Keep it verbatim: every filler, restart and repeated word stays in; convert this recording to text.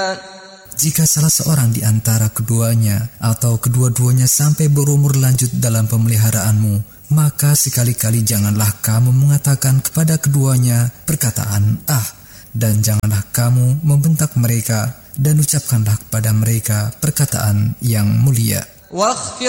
Jika salah seorang di antara keduanya atau kedua-duanya sampai berumur lanjut dalam pemeliharaanmu, maka sekali-kali janganlah kamu mengatakan kepada keduanya perkataan "ah", dan janganlah kamu membentak mereka, dan ucapkanlah kepada mereka perkataan yang mulia.